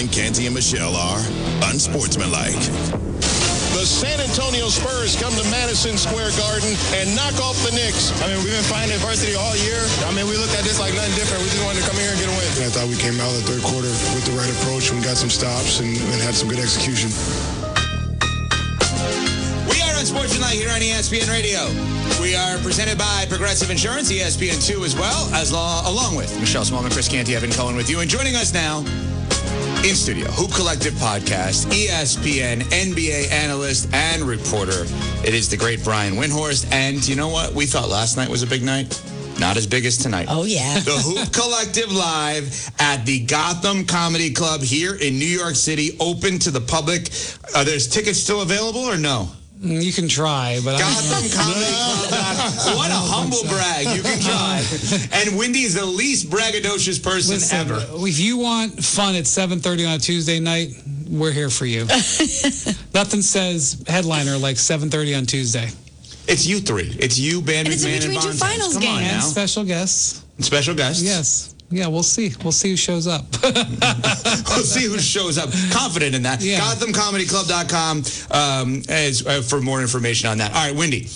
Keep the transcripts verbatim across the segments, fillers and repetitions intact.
and Canty and Michelle are unsportsmanlike. The San Antonio Spurs come to Madison Square Garden and knock off the Knicks. I mean, we've been fighting adversity all year. I mean, we looked at this like nothing different. We just wanted to come here and get a win. I thought we came out of the third quarter with the right approach and got some stops and, and had some good execution. We are Unsportsmanlike here on E S P N Radio. We are presented by Progressive Insurance, E S P N two as well, as lo- along with Michelle Smallman, Chris Canty, Evan Cohen with you. And joining us now in studio, Hoop Collective Podcast, E S P N, N B A analyst and reporter. It is the great Brian Windhorst. And you know what? We thought last night was a big night. Not as big as tonight. Oh, yeah. The Hoop Collective live at the Gotham Comedy Club here in New York City, open to the public. Are there's tickets still available or no? You can try, but Gotham Comedy Club. What a humble brag. You can try. And Wendy is the least braggadocious person Listen, ever. If you want fun at seven thirty on a Tuesday night, we're here for you. Nothing says headliner like seven thirty on Tuesday. It's you three. It's you, Band And it's in McMahon, between and two Bontemps. finals Come on games. now. And special guests. Special guests? Yes. Yeah, we'll see. We'll see who shows up. We'll see who shows up. Confident in that. Yeah. Gotham Comedy Club dot com um, as, uh, for more information on that. All right, Wendy,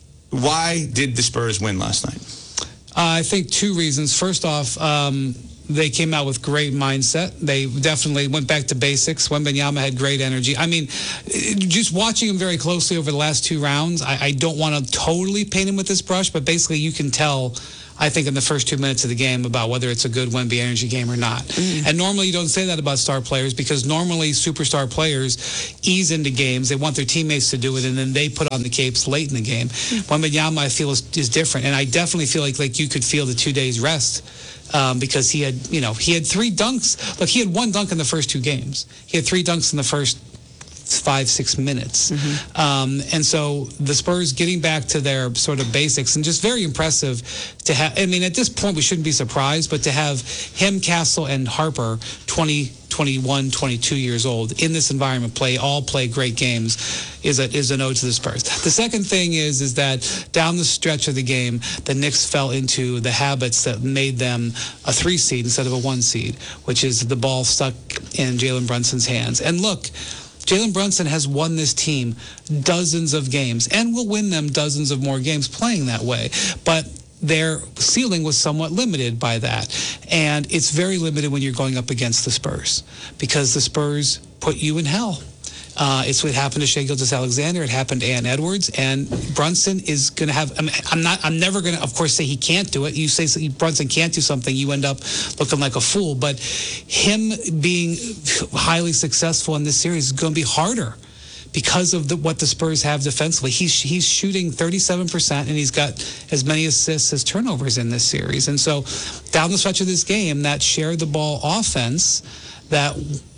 why did the Spurs win last night? Uh, I think two reasons. First off, um, they came out with great mindset. They definitely went back to basics. Wembanyama had great energy. I mean, just watching him very closely over the last two rounds, I, I don't want to totally paint him with this brush, but basically you can tell, I think, in the first two minutes of the game about whether it's a good Wemby energy game or not. Mm. And normally you don't say that about star players because normally superstar players ease into games. They want their teammates to do it, and then they put on the capes late in the game. Mm. Wembanyama, I feel, is, is different. And I definitely feel like, like you could feel the two days rest um, because he had, you know, he had three dunks. Look, he had one dunk in the first two games. He had three dunks in the first five, six minutes. Mm-hmm. Um, and so the Spurs getting back to their sort of basics and just very impressive to have, I mean, at this point we shouldn't be surprised, but to have him, Castle, and Harper, twenty, twenty-one, twenty-two years old, in this environment play, all play great games is a, is an ode to the Spurs. The second thing is, is that down the stretch of the game, the Knicks fell into the habits that made them a three seed instead of a one seed, which is the ball stuck in Jalen Brunson's hands. And look, Jalen Brunson has won this team dozens of games and will win them dozens of more games playing that way. But their ceiling was somewhat limited by that. And it's very limited when you're going up against the Spurs because the Spurs put you in hell. Uh, it's what happened to Shai Gilgeous-Alexander. It happened to Ant Edwards, and Brunson is going to have. I mean, I'm not. I'm never going to, of course, say he can't do it. You say Brunson can't do something, you end up looking like a fool. But him being highly successful in this series is going to be harder because of the, what the Spurs have defensively. He's he's shooting thirty-seven percent, and he's got as many assists as turnovers in this series. And so, down the stretch of this game, that shared the ball offense that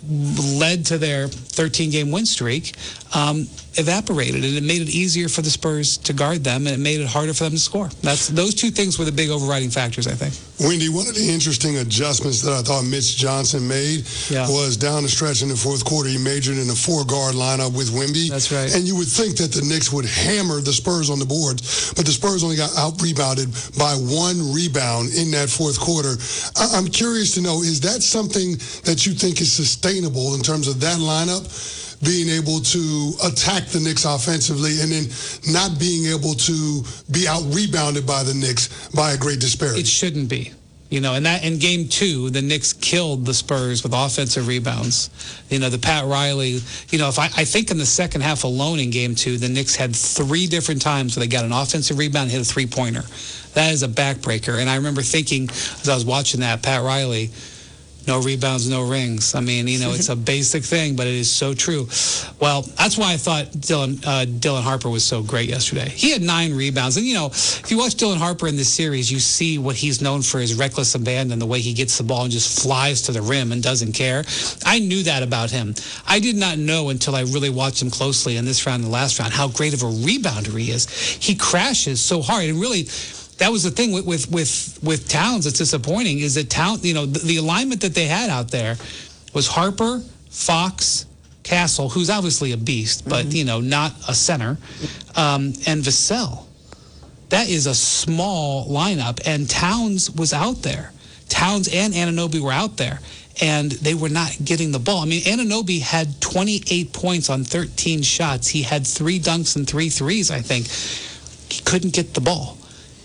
led to their thirteen-game win streak um, evaporated, and it made it easier for the Spurs to guard them, and it made it harder for them to score. That's those two things were the big overriding factors, I think. Wendy, one of the interesting adjustments that I thought Mitch Johnson made yeah. was down the stretch in the fourth quarter. He majored in a four-guard lineup with Wemby. That's right. And you would think that the Knicks would hammer the Spurs on the boards, but the Spurs only got out-rebounded by one rebound in that fourth quarter. I- I'm curious to know, is that something that you think is sustainable in terms of that lineup, being able to attack the Knicks offensively and then not being able to be out-rebounded by the Knicks by a great disparity? It shouldn't be. You know, and that in game two, the Knicks killed the Spurs with offensive rebounds. You know, the Pat Riley, you know, if I, I think in the second half alone in game two, the Knicks had three different times where they got an offensive rebound and hit a three-pointer. That is a backbreaker. And I remember thinking, as I was watching that, Pat Riley, no rebounds, no rings. I mean, you know, it's a basic thing, but it is so true. Well, that's why I thought Dylan uh, Dylan Harper was so great yesterday. He had nine rebounds. And, you know, if you watch Dylan Harper in this series, you see what he's known for, his reckless abandon, the way he gets the ball and just flies to the rim and doesn't care. I knew that about him. I did not know until I really watched him closely in this round and the last round how great of a rebounder he is. He crashes so hard. And really, that was the thing with, with, with, with Towns that's disappointing is that Towns, you know, the, the alignment that they had out there was Harper, Fox, Castle, who's obviously a beast, but, mm-hmm. you know, not a center, um, and Vassell. That is a small lineup, and Towns was out there. Towns and Anunoby were out there, and they were not getting the ball. I mean, Anunoby had twenty-eight points on thirteen shots. He had three dunks and three threes, I think. He couldn't get the ball.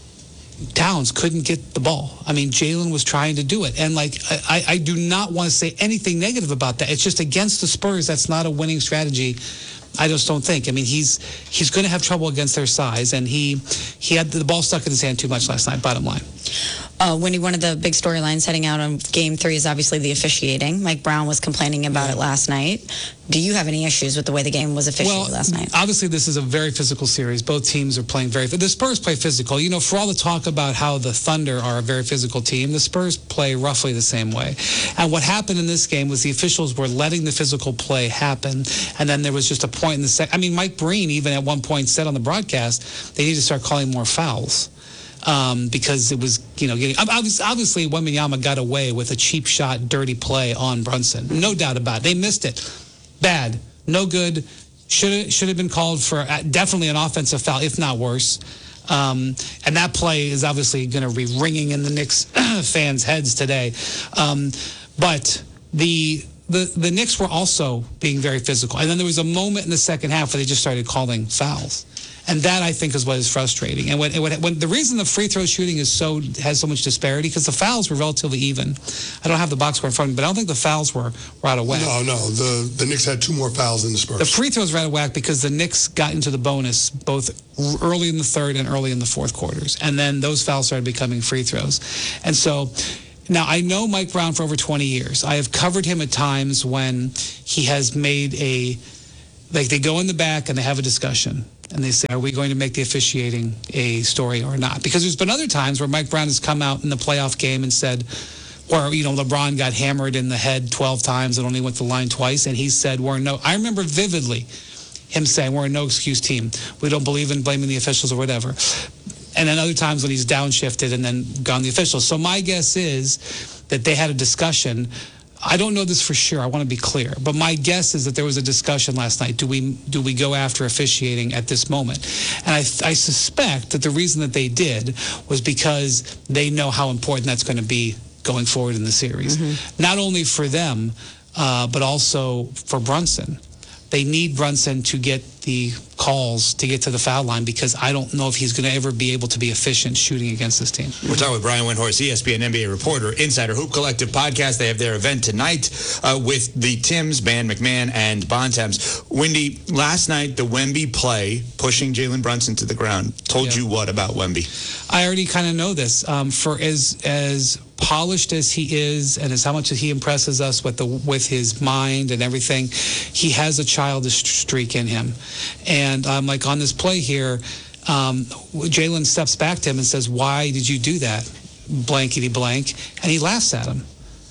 Towns couldn't get the ball. I mean, Jalen was trying to do it. And, like, I, I do not want to say anything negative about that. It's just against the Spurs, that's not a winning strategy. I just don't think. I mean, he's he's going to have trouble against their size, and he he had the ball stuck in his hand too much last night, bottom line. Uh, Wendy, one of the big storylines heading out on Game three is obviously the officiating. Mike Brown was complaining about yeah. it last night. Do you have any issues with the way the game was officiated well, last night? Obviously, this is a very physical series. Both teams are playing very... The Spurs play physical. You know, for all the talk about how the Thunder are a very physical team, the Spurs play roughly the same way. And what happened in this game was the officials were letting the physical play happen, and then there was just a point in the second... I mean, Mike Breen even at one point said on the broadcast they need to start calling more fouls. Um, because it was, you know, getting obviously, obviously Wembanyama got away with a cheap shot, dirty play on Brunson. No doubt about it. They missed it. Bad. No good. Should have, should have been called for uh, definitely an offensive foul, if not worse. Um, and that play is obviously going to be ringing in the Knicks fans' heads today. Um, but the... The the Knicks were also being very physical. And then there was a moment in the second half where they just started calling fouls. And that, I think, is what is frustrating. And when, when, when the reason the free throw shooting is so has so much disparity, because the fouls were relatively even. I don't have the box score in front of me, but I don't think the fouls were, were out of whack. No, no. The, the Knicks had two more fouls than the Spurs. The free throws were out of whack because the Knicks got into the bonus both early in the third and early in the fourth quarters. And then those fouls started becoming free throws. And so... Now, I know Mike Brown for over twenty years. I have covered him at times when he has made a, like they go in the back and they have a discussion. And they say, are we going to make the officiating a story or not? Because there's been other times where Mike Brown has come out in the playoff game and said, or, you know, LeBron got hammered in the head twelve times and only went to the line twice. And he said, we're no, I remember vividly him saying, we're a no-excuse team. We don't believe in blaming the officials or whatever. And then other times when he's downshifted and then gone the officials. So my guess is that they had a discussion. I don't know this for sure. I want to be clear. But my guess is that there was a discussion last night. Do we do we go after officiating at this moment? And I, I suspect that the reason that they did was because they know how important that's going to be going forward in the series. Mm-hmm. Not only for them, uh, but also for Brunson. They need Brunson to get the calls to get to the foul line because I don't know if he's going to ever be able to be efficient shooting against this team. We're talking with Brian Windhorst, E S P N N B A reporter, Insider Hoop Collective podcast. They have their event tonight uh, with the Tims, Ban McMahon, and Bontemps. Wendy, last night the Wemby play, pushing Jalen Brunson to the ground, told yeah. you what about Wemby? I already kind of know this. Um, for as as polished as he is and as how much he impresses us with the with his mind and everything, he has a childish streak in him. And um, like on this play here, um, Jalen steps back to him and says, why did you do that? Blankety blank. And he laughs at him.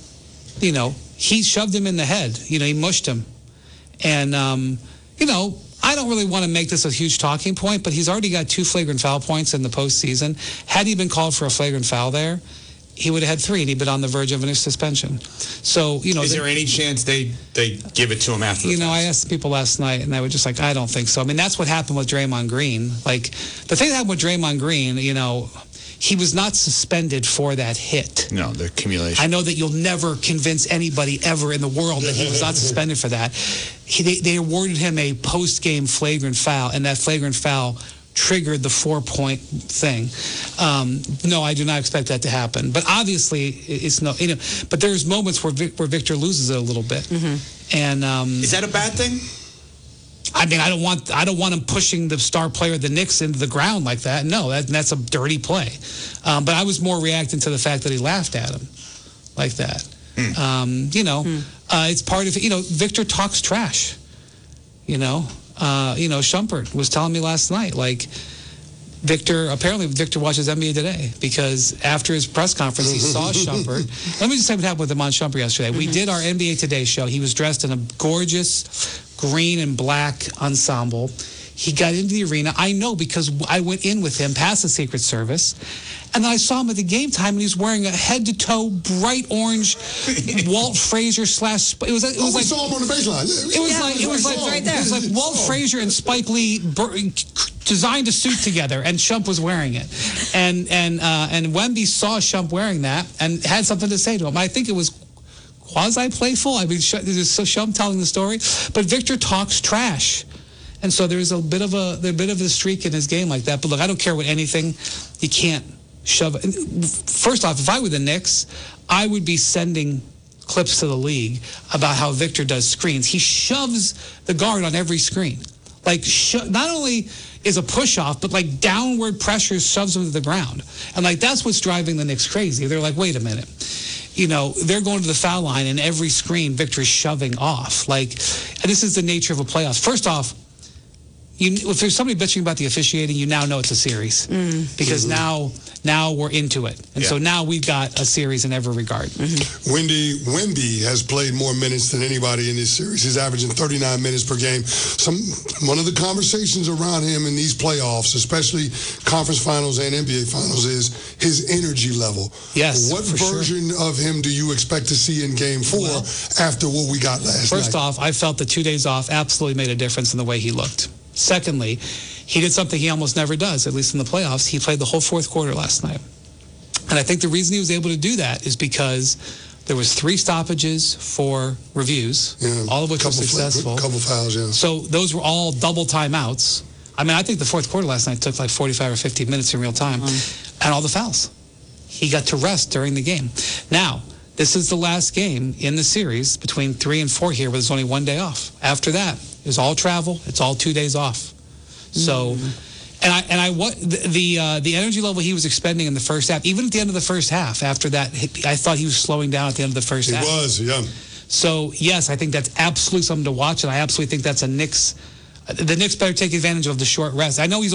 You know, he shoved him in the head. You know, he mushed him. And, um, you know, I don't really want to make this a huge talking point, but he's already got two flagrant foul points in the postseason. Had he been called for a flagrant foul there, he would have had three, and he'd been on the verge of a suspension. So, you know... Is there any chance they, they give it to him after the You know, fast? I asked people last night, and they were just like, I don't think so. I mean, that's what happened with Draymond Green. Like, the thing that happened with Draymond Green, you know, he was not suspended for that hit. No, the accumulation. I know that you'll never convince anybody ever in the world that he was not suspended for that. He, they, they awarded him a post-game flagrant foul, and that flagrant foul triggered the four-point thing. Um, no, I do not expect that to happen. But obviously, it's no. You know, but there's moments where Vic, where Victor loses it a little bit. Mm-hmm. And um, is that a bad thing? I mean, I don't want I don't want him pushing the star player of the Knicks into the ground like that. No, that, that's a dirty play. Um, but I was more reacting to the fact that he laughed at him like that. Mm. Um, you know, mm. uh, it's part of it. You know, Victor talks trash. You know. Uh, you know, Shumpert was telling me last night, like, Victor, apparently Victor watches N B A Today because after his press conference, he saw Shumpert. Let me just say what happened with him on Shumpert yesterday. We did our N B A Today show. He was dressed in a gorgeous green and black ensemble. He got into the arena. I know because I went in with him past the Secret Service, and then I saw him at the game time, and he's wearing a head-to-toe bright orange Walt Frazier slash. It was. It was oh, like we saw him on the baseline. It was yeah, like it was like right there. It was like Walt Frazier and Spike Lee bur- designed a suit together, and Shump was wearing it. And and uh, and Wemby saw Shump wearing that and had something to say to him. I think it was quasi-playful. I mean, this is so Shump telling the story. But Victor talks trash. And so there's a bit of a there's a bit of a streak in his game like that. But look, I don't care what anything, you can't shove it. First off, if I were the Knicks, I would be sending clips to the league about how Victor does screens. He shoves the guard on every screen. Like, sho- not only is a push-off, but like downward pressure shoves him to the ground. And like, that's what's driving the Knicks crazy. They're like, wait a minute. You know, they're going to the foul line and every screen Victor is shoving off. Like, and this is the nature of a playoff. First off, you, if there's somebody bitching about the officiating, you now know it's a series. Mm. Because mm-hmm. now now we're into it. And yeah. so now we've got a series in every regard. Mm-hmm. Wendy, Wemby has played more minutes than anybody in this series. He's averaging thirty-nine minutes per game. Some One of the conversations around him in these playoffs, especially conference finals and N B A finals, is his energy level. Yes, What for version sure. of him do you expect to see in game four well, after what we got last first night? First off, I felt the two days off absolutely made a difference in the way he looked. Secondly, he did something he almost never does, at least in the playoffs. He played the whole fourth quarter last night. And I think the reason he was able to do that is because there was three stoppages for reviews, yeah, all of which were successful. A couple fouls, yeah. So those were all double timeouts. I mean, I think the fourth quarter last night took like forty-five or fifty minutes in real time. Mm. And all the fouls. He got to rest during the game. Now, this is the last game in the series between three and four here where there's only one day off. After that, it's all travel. It's all two days off. So, mm. and I and I what the the, uh, the energy level he was expending in the first half, even at the end of the first half. After that, I thought he was slowing down at the end of the first he half. He was, yeah. So yes, I think that's absolutely something to watch, and I absolutely think that's a Knicks. The Knicks better take advantage of the short rest. I know he's